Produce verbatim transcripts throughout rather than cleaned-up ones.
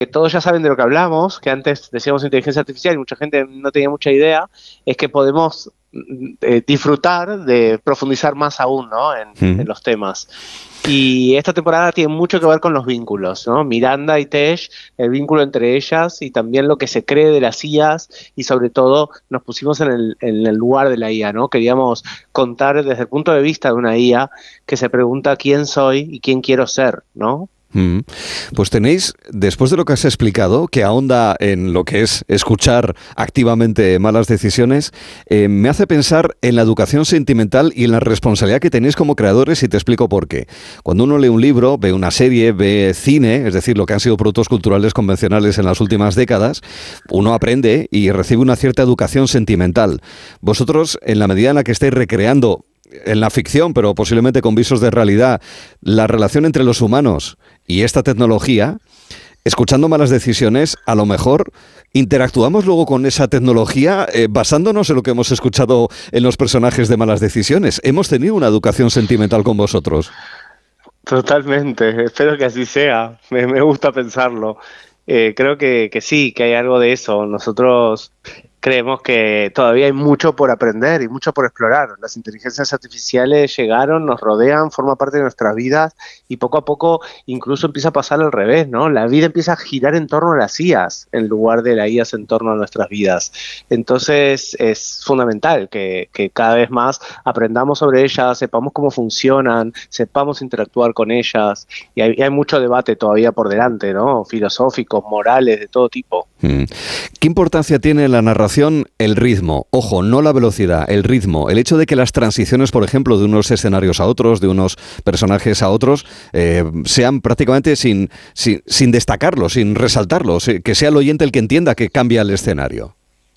que todos ya saben de lo que hablamos, que antes decíamos inteligencia artificial y mucha gente no tenía mucha idea, es que podemos eh, disfrutar de profundizar más aún, ¿no? en, Mm. en los temas. Y esta temporada tiene mucho que ver con los vínculos, ¿no? Miranda y Tesh, el vínculo entre ellas y también lo que se cree de las I As, y sobre todo nos pusimos en el, en el lugar de la I A, ¿no? Queríamos contar desde el punto de vista de una I A que se pregunta quién soy y quién quiero ser, ¿no? Mm. Pues tenéis, después de lo que has explicado, que ahonda en lo que es escuchar activamente malas decisiones, eh, me hace pensar en la educación sentimental y en la responsabilidad que tenéis como creadores, y te explico por qué. Cuando uno lee un libro, ve una serie, ve cine, es decir, lo que han sido productos culturales convencionales en las últimas décadas, uno aprende y recibe una cierta educación sentimental. Vosotros, en la medida en la que estáis recreando en la ficción, pero posiblemente con visos de realidad, la relación entre los humanos y esta tecnología, escuchando malas decisiones, a lo mejor interactuamos luego con esa tecnología eh, basándonos en lo que hemos escuchado en los personajes de malas decisiones. ¿Hemos tenido una educación sentimental con vosotros? Totalmente, espero que así sea, me, me gusta pensarlo. Eh, creo que, que sí, que hay algo de eso. Nosotros creemos que todavía hay mucho por aprender y mucho por explorar. Las inteligencias artificiales llegaron, nos rodean, forman parte de nuestras vidas, y poco a poco incluso empieza a pasar al revés, ¿no? La vida empieza a girar en torno a las I As en lugar de las I As en torno a nuestras vidas. Entonces es fundamental que, que cada vez más aprendamos sobre ellas, sepamos cómo funcionan, sepamos interactuar con ellas, y hay, y hay mucho debate todavía por delante, ¿no? Filosóficos, morales, de todo tipo. Mm. ¿Qué importancia tiene en la narración el ritmo? Ojo, no la velocidad, el ritmo. El hecho de que las transiciones, por ejemplo, de unos escenarios a otros, de unos personajes a otros, eh, sean prácticamente sin, sin, sin destacarlos, sin resaltarlos, eh, que sea el oyente el que entienda que cambia el escenario.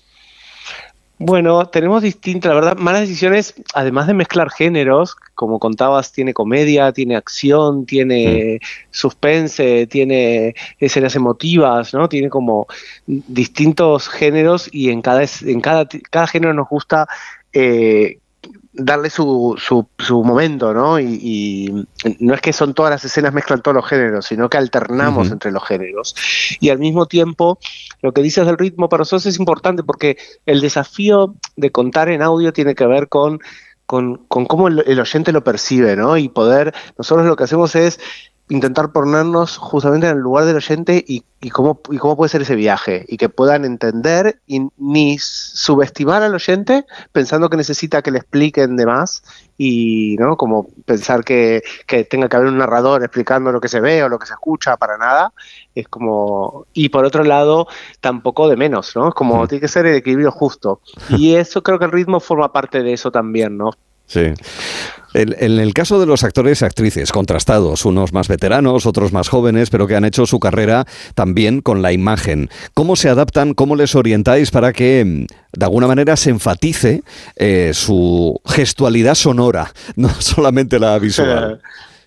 Bueno, tenemos distintas, la verdad, Malas Decisiones, además de mezclar géneros, como contabas, tiene comedia, tiene acción, tiene mm. suspense, tiene escenas emotivas, ¿no? Tiene como distintos géneros, y en cada, en cada, cada género nos gusta eh, darle su, su, su momento, ¿no? Y, y no es que son todas las escenas mezclan todos los géneros, sino que alternamos uh-huh. entre los géneros. Y al mismo tiempo, lo que dices del ritmo para nosotros es importante, porque el desafío de contar en audio tiene que ver con, con, con cómo el, el oyente lo percibe, ¿no? Y poder, nosotros lo que hacemos es intentar ponernos justamente en el lugar del oyente y, y, cómo, y cómo puede ser ese viaje, y que puedan entender y ni subestimar al oyente pensando que necesita que le expliquen de más, y no como pensar que, que tenga que haber un narrador explicando lo que se ve o lo que se escucha, para nada. Es como, y por otro lado tampoco de menos, ¿no? Es como mm. tiene que ser el equilibrio justo, y eso creo que el ritmo forma parte de eso también, ¿no? Sí. En, en el caso de los actores y actrices contrastados, unos más veteranos, otros más jóvenes, pero que han hecho su carrera también con la imagen, ¿cómo se adaptan, cómo les orientáis para que de alguna manera se enfatice eh, su gestualidad sonora, no solamente la visual?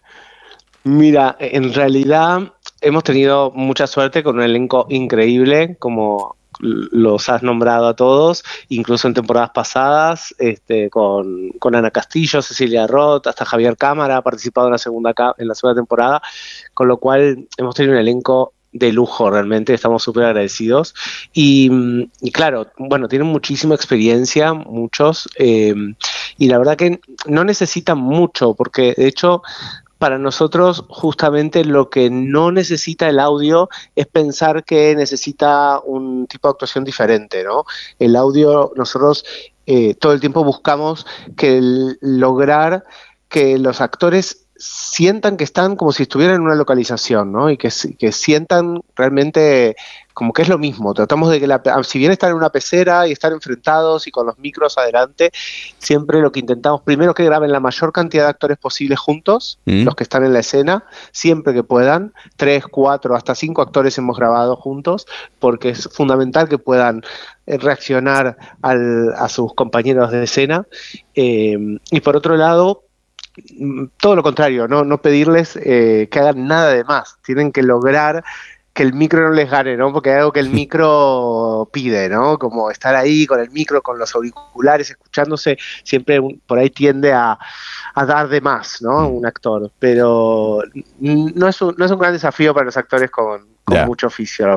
Mira, en realidad hemos tenido mucha suerte con un elenco increíble, como los has nombrado a todos, incluso en temporadas pasadas, este, con, con Ana Castillo, Cecilia Roth, hasta Javier Cámara ha participado en la segunda en la segunda temporada, con lo cual hemos tenido un elenco de lujo, realmente estamos súper agradecidos, y, y claro, bueno, tienen muchísima experiencia, muchos, eh, y la verdad que no necesitan mucho, porque de hecho para nosotros justamente lo que no necesita el audio es pensar que necesita un tipo de actuación diferente, ¿no? El audio, nosotros eh, todo el tiempo buscamos que el, lograr que los actores sientan que están como si estuvieran en una localización, ¿no? Y que, que sientan realmente como que es lo mismo. Tratamos de que, la, si bien están en una pecera y están enfrentados y con los micros adelante, siempre lo que intentamos, primero, que graben la mayor cantidad de actores posibles juntos, ¿Mm? los que están en la escena, siempre que puedan, tres, cuatro, hasta cinco actores hemos grabado juntos, porque es fundamental que puedan reaccionar al, a sus compañeros de escena. Eh, y por otro lado, todo lo contrario, no, no pedirles eh, que hagan nada de más, tienen que lograr que el micro no les gane, ¿no? Porque hay algo que el micro pide, ¿no? Como estar ahí con el micro, con los auriculares, escuchándose, siempre un, por ahí tiende a, a dar de más, ¿no? Un actor. Pero no es un, no es un gran desafío para los actores con, con Ya. mucho oficio, la